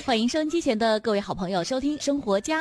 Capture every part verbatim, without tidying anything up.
欢迎收音机前的各位好朋友收听生活家。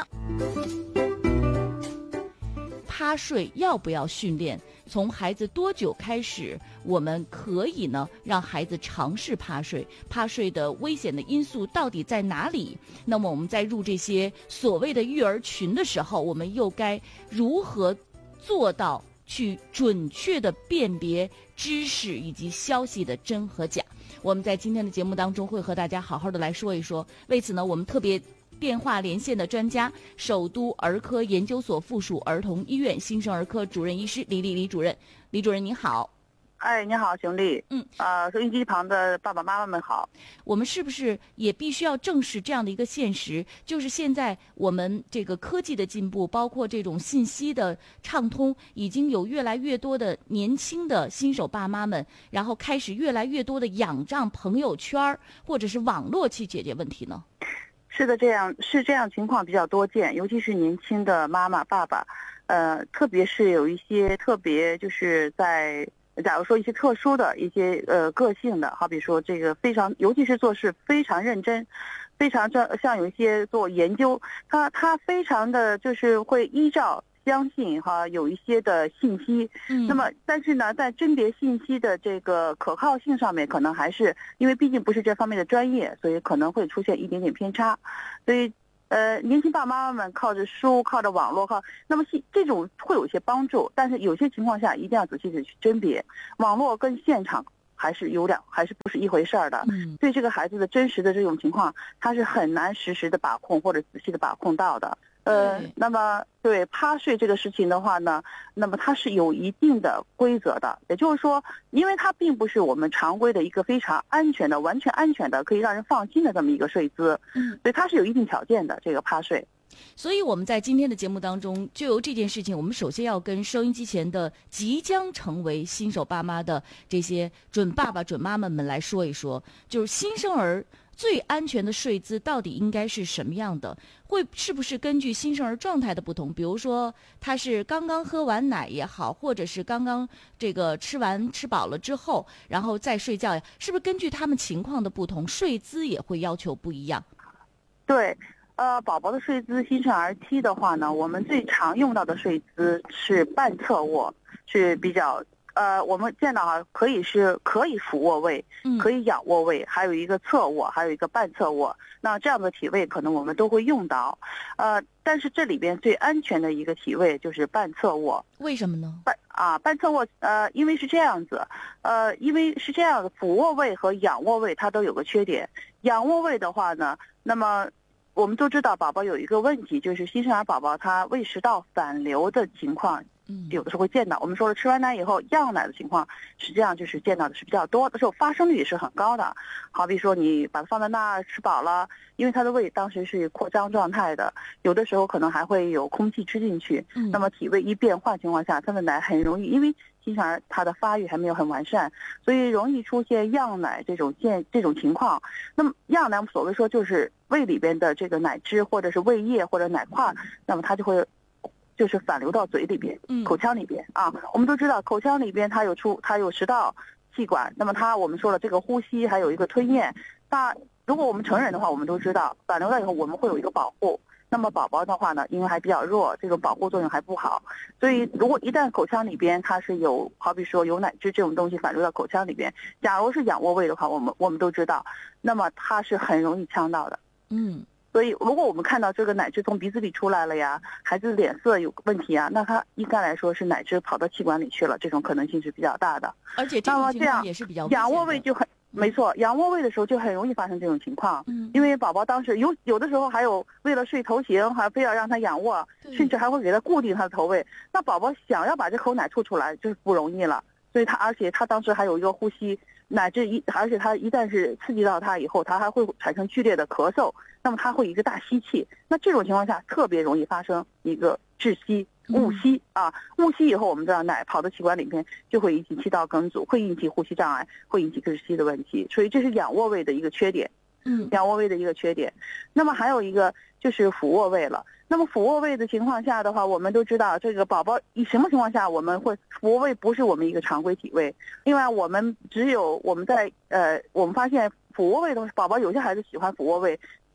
趴睡要不要训练？从孩子多久开始，我们可以呢让孩子尝试趴睡？趴睡的危险的因素到底在哪里？那么我们在入这些所谓的育儿群的时候，我们又该如何做到去准确的辨别知识以及消息的真和假？我们在今天的节目当中会和大家好好的来说一说。为此呢，我们特别电话连线的专家，首都儿科研究所附属儿童医院新生儿科主任医师李丽李主任。李主任您好。 哎，你好，熊丽。 嗯， 呃，收音机旁的爸爸妈妈们好。 我们是不是也必须要正视这样的一个现实，就是现在我们这个科技的进步，包括这种信息的畅通，已经有越来越多的年轻的新手爸妈们，然后开始越来越多的仰仗朋友圈或者是网络去解决问题呢？ 是的，这样是这样情况比较多见，尤其是年轻的妈妈爸爸，呃，特别是有一些特别就是在。假如说一些特殊的一些呃个性的，好比说这个非常，尤其是做事非常认真，非常这像有一些做研究，他他非常的就是会依照相信哈有一些的信息，嗯，那么但是呢，在甄别信息的这个可靠性上面，可能还是因为毕竟不是这方面的专业，所以可能会出现一点点偏差，所以。呃，年轻爸爸妈妈们靠着书、靠着网络、靠那么这种会有一些帮助，但是有些情况下一定要仔细的去甄别，网络跟现场还是有两，还是不是一回事儿的。嗯，对这个孩子的真实的这种情况，他是很难实时的把控或者仔细的把控到的。呃，那么对趴睡这个事情的话呢，那么它是有一定的规则的，也就是说，因为它并不是我们常规的一个非常安全的、完全安全的、可以让人放心的这么一个睡姿，嗯，所以它是有一定条件的这个趴睡。 所以我们在今天的节目当中，就由这件事情，我们首先要跟收音机前的即将成为新手爸妈的这些准爸爸、准妈妈们来说一说，就是新生儿最安全的睡姿到底应该是什么样的？会是不是根据新生儿状态的不同，比如说他是刚刚喝完奶也好，或者是刚刚这个吃完吃饱了之后，然后再睡觉呀，是不是根据他们情况的不同，睡姿也会要求不一样？ 对。呃，宝宝的睡姿，新生儿期的话呢，我们最常用到的睡姿是半侧卧，是比较呃，我们见到哈，可以是可以俯卧位，可以仰卧位，还有一个侧卧，还有一个半侧卧。那这样的体位可能我们都会用到，呃，但是这里边最安全的一个体位就是半侧卧。 为什么呢？ 半啊，半侧卧，呃，因为是这样子，呃，因为是这样的，俯卧位和仰卧位它都有个缺点。仰卧位的话呢，那么我们都知道宝宝有一个问题，就是新生儿宝宝他胃食道反流的情况，嗯，有的时候会见到。我们说了，吃完奶以后样奶的情况，实际上就是见到的是比较多的，时候发生率也是很高的。好比说你把它放在那儿吃饱了，因为他的胃当时是扩张状态的，有的时候可能还会有空气吃进去，嗯，那么体位一变化情况下，他的奶很容易，因为新生儿他的发育还没有很完善，所以容易出现样奶这种现这种情况。那么样奶我们所谓说就是胃里边的这个奶汁或者是胃液或者奶块，那么它就会就是反流到嘴里边、口腔里边啊。我们都知道口腔里边它有出它有食道气管，那么它我们说了这个呼吸还有一个吞咽，那如果我们成人的话，我们都知道反流了以后我们会有一个保护。那么宝宝的话呢，因为还比较弱，这种保护作用还不好，所以如果一旦口腔里边它是有，好比说有奶汁这种东西反流到口腔里边，假如是仰卧位的话，我们我们都知道，那么它是很容易呛到的。嗯，所以如果我们看到这个奶汁从鼻子里出来了呀，孩子脸色有问题啊，那他应该来说是奶汁跑到气管里去了，这种可能性是比较大的。 而且这种情况也是比较危险的。 仰卧位就很。没错，仰卧位的时候就很容易发生这种情况，嗯，因为宝宝当时有有的时候还有为了睡头型，还非要让他仰卧，甚至还会给他固定他的头位。那宝宝想要把这口奶吐出来就是不容易了，所以他而且他当时还有一个呼吸，乃至一而且他一旦是刺激到他以后，他还会产生剧烈的咳嗽，那么他会一个大吸气，那这种情况下特别容易发生一个窒息。误吸啊，误吸以后，我们知道奶跑到气管里面就会引起气道梗阻，会引起呼吸障碍，会引起窒息的问题，所以这是仰卧位的一个缺点。嗯，仰卧位的一个缺点。那么还有一个就是俯卧位了。那么俯卧位的情况下的话，我们都知道这个宝宝以什么情况下我们会俯卧位不是我们一个常规体位。另外，我们只有我们在呃，我们发现俯卧位的宝宝有些孩子喜欢俯卧位。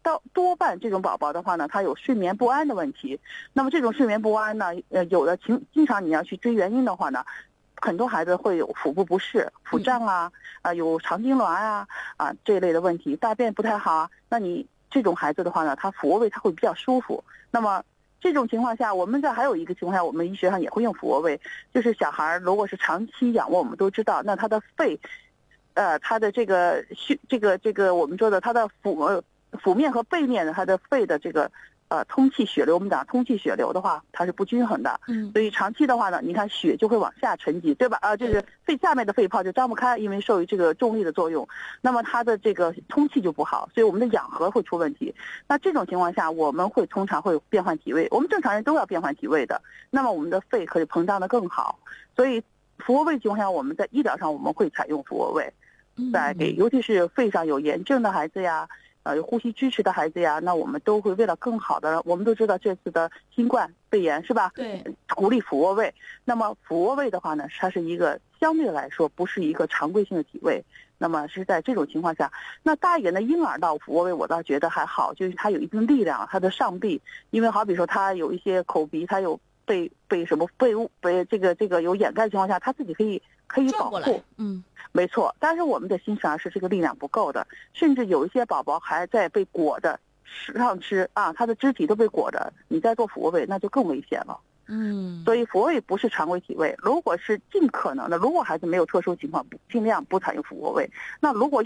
到多半这种宝宝的话呢，他有睡眠不安的问题。那么这种睡眠不安呢，呃，有的情经常你要去追原因的话呢，很多孩子会有腹部不适、腹胀啊，啊、呃、有肠痉挛啊啊这一类的问题，大便不太好啊。那你这种孩子的话呢，他俯卧位他会比较舒服。那么这种情况下，我们这还有一个情况下，我们医学上也会用俯卧位，就是小孩如果是长期仰卧，我们都知道，那他的肺，呃，他的这个血，这个这个我们说的他的腹呃腹面和背面的他的肺的这个呃通气血流，我们讲通气血流的话，它是不均衡的， 嗯， 所以长期的话呢，你看血就会往下沉积，对吧？啊、呃，就是肺下面的肺泡就张不开，因为受于这个重力的作用，那么它的这个通气就不好，所以我们的氧合会出问题。那这种情况下，我们会通常会变换体位，我们正常人都要变换体位的，那么我们的肺可以膨胀得更好。所以俯卧位情况下，我们在医疗上我们会采用俯卧位，在给尤其是肺上有炎症的孩子呀。呃，有呼吸支持的孩子呀，那我们都会为了更好的，我们都知道这次的新冠肺炎是吧？ 对， 鼓励俯卧位。那么俯卧位的话呢，它是一个相对来说不是一个常规性的体位。那么是在这种情况下，那大一点的婴儿到俯卧位，我倒觉得还好，就是它有一定力量，它的上臂，因为好比说它有一些口鼻，它有被被什么被物被这个这个有掩盖的情况下，它自己可以可以保护。 嗯。 没错，但是我们的新生儿是这个力量不够的，甚至有一些宝宝还在被裹着上吃啊，他的肢体都被裹着，你再做俯卧位那就更危险了。 嗯， 所以俯卧位不是常规体位，如果是尽可能的，如果孩子没有特殊情况，尽量不采用俯卧位。那如果